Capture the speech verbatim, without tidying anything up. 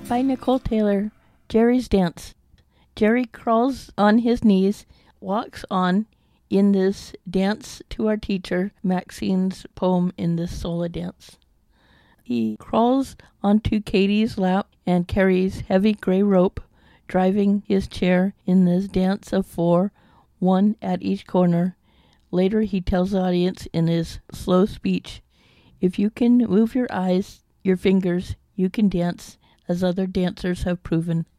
by Nicole Taylor. Jerry's Dance. Jerry crawls on his knees, walks on in this dance to our teacher, Maxine's poem in this solo dance. He crawls onto Katie's lap and carries heavy gray rope, driving his chair in this dance of four, one at each corner. Later he tells the audience in his slow speech, "If you can move your eyes, your fingers, you can dance, as other dancers have proven."